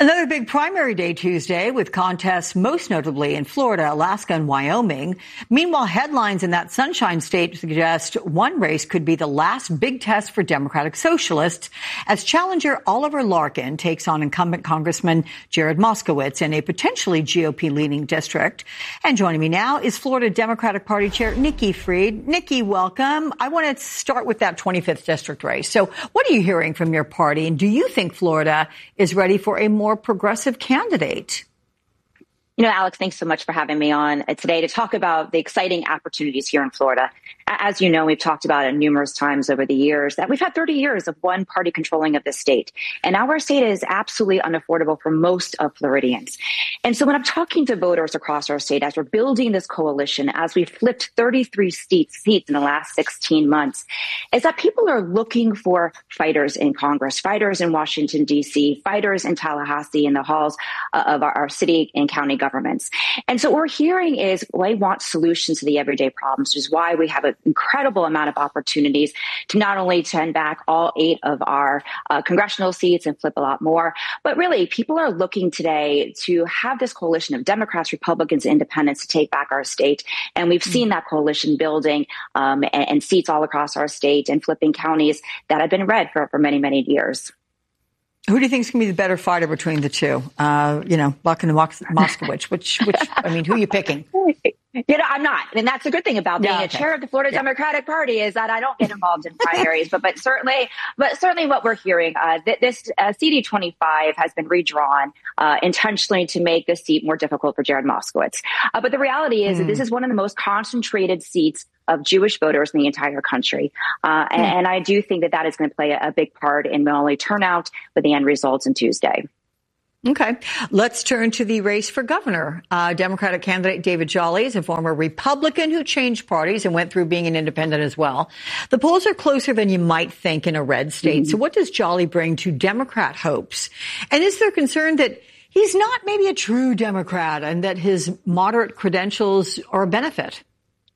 Another big primary day Tuesday with contests most notably in Florida, Alaska, and Wyoming. Meanwhile, headlines in that Sunshine State suggest one race could be the last big test for Democratic Socialists as challenger Oliver Larkin takes on incumbent Congressman Jared Moskowitz in a potentially GOP-leaning district. And joining me now is Florida Democratic Party Chair Nikki Fried. Nikki, welcome. I want to start with that 25th district race. So what are you hearing from your party? And do you think Florida is ready for a more progressive candidate? You know, Alex, thanks so much for having me on today to talk about the exciting opportunities here in Florida. As you know, we've talked about it numerous times over the years that we've had 30 years of one party controlling of the state. And now our state is absolutely unaffordable for most of Floridians. And so when I'm talking to voters across our state, as we're building this coalition, as we've flipped 33 seats in the last 16 months, is that people are looking for fighters in Congress, fighters in Washington, D.C., fighters in Tallahassee, in the halls of our city and county governments. And so what we're hearing is they want solutions to the everyday problems, which is why we have an incredible amount of opportunities to not only turn back all 8 of our congressional seats and flip a lot more, but really people are looking today to have this coalition of Democrats, Republicans, Independents to take back our state. And we've seen that coalition building and seats all across our state and flipping counties that have been red for many, many years. Who do you think is going to be the better fighter between the two? Larkin and Moskowitz. Which, I mean, who are you picking? I'm not. And that's a good thing about being a chair of the Florida Democratic Party is that I don't get involved in primaries. but certainly what we're hearing, this CD25 has been redrawn intentionally to make the seat more difficult for Jared Moskowitz. But the reality is that this is one of the most concentrated seats of Jewish voters in the entire country. And I do think that is going to play a big part in not only turnout, but the end results on Tuesday. Okay. Let's turn to the race for governor. Democratic candidate David Jolly is a former Republican who changed parties and went through being an independent as well. The polls are closer than you might think in a red state. So what does Jolly bring to Democrat hopes? And is there concern that he's not maybe a true Democrat and that his moderate credentials are a benefit?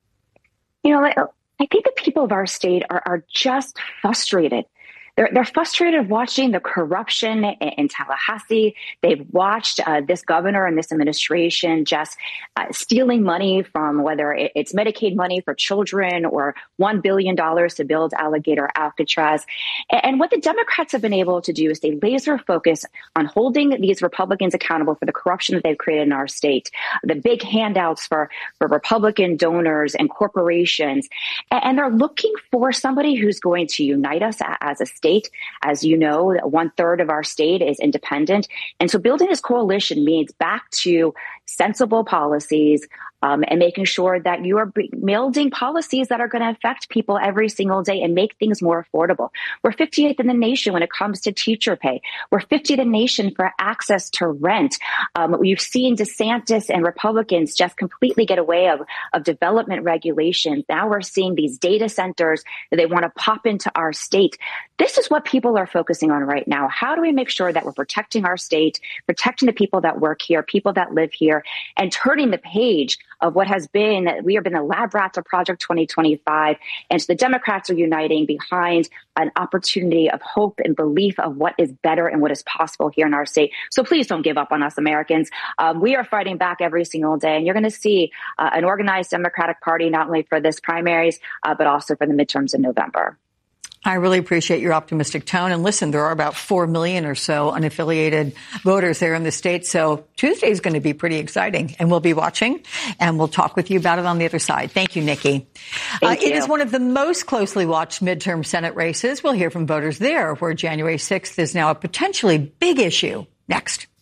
You know, I think the people of our state are just frustrated. They're frustrated watching the corruption in Tallahassee. They've watched this governor and this administration just stealing money from whether it's Medicaid money for children or $1 billion to build Alligator Alcatraz. And what the Democrats have been able to do is they laser focus on holding these Republicans accountable for the corruption that they've created in our state, the big handouts for Republican donors and corporations. And they're looking for somebody who's going to unite us as a state. As you know, 1/3 of our state is independent. And so building this coalition means back to sensible policies and making sure that you are building policies that are going to affect people every single day and make things more affordable. We're 58th in the nation when it comes to teacher pay. We're 50th in the nation for access to rent. We've seen DeSantis and Republicans just completely get away of development regulations. Now we're seeing these data centers that they want to pop into our state. This is what people are focusing on right now. How do we make sure that we're protecting our state, protecting the people that work here, people that live here, and turning the page of what has been, we have been the lab rats of Project 2025. And so the Democrats are uniting behind an opportunity of hope and belief of what is better and what is possible here in our state. So please don't give up on us, Americans. We are fighting back every single day. And you're going to see an organized Democratic Party, not only for this primaries, but also for the midterms in November. I really appreciate your optimistic tone. And listen, there are about 4 million or so unaffiliated voters there in the state. So Tuesday is going to be pretty exciting. And we'll be watching and we'll talk with you about it on the other side. Thank you, Nikki. Thank you. It is one of the most closely watched midterm Senate races. We'll hear from voters there, where January 6th is now a potentially big issue. Next.